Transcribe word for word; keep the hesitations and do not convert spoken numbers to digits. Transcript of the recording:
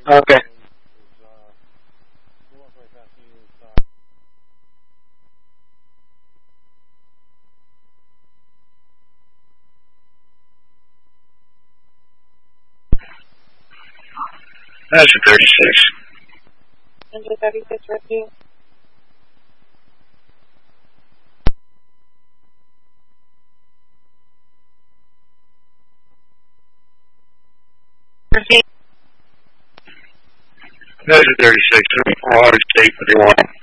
Okay. That's a thirty-six. Engine thirty-six, rescue. That's a thirty-six. thirty-four Hard State for the one.